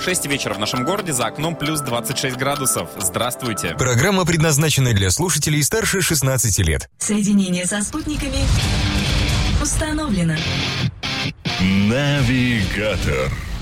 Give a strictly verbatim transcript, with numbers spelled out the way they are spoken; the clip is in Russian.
шесть вечера в нашем городе, за окном плюс двадцать шесть градусов. Здравствуйте. Программа предназначена для слушателей старше шестнадцати лет. Соединение со спутниками установлено. Навигатор.